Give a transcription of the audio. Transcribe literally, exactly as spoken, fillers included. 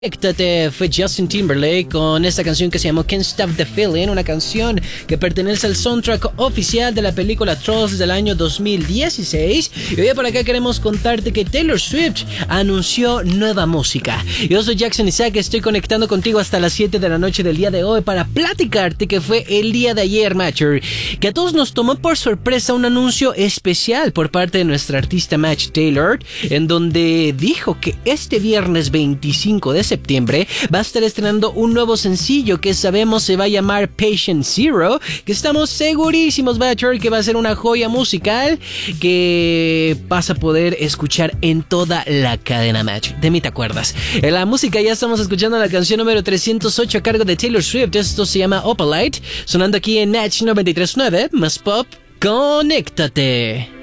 Conéctate fue Justin Timberlake con esta canción que se llamó Can't Stop the Feeling, una canción que pertenece al soundtrack oficial de la película Trolls del año dos mil dieciséis. Y hoy por acá queremos contarte que Taylor Swift anunció nueva música. Yo soy Jackson Isaac, estoy conectando contigo hasta las siete de la noche del día de hoy para platicarte que fue el día de ayer, Matcher, que a todos nos tomó por sorpresa un anuncio especial por parte de nuestra artista Match Taylor, en donde dijo que este viernes veinticinco de septiembre va a estar estrenando un nuevo sencillo que sabemos se va a llamar Patient Zero, que estamos segurísimos, Batcher, que va a ser una joya musical que vas a poder escuchar en toda la cadena Match. De mí te acuerdas. En la música ya estamos escuchando la canción número trescientos ocho a cargo de Taylor Swift. Esto se llama Opalite, sonando aquí en Match noventa y tres punto nueve, más pop. Conéctate.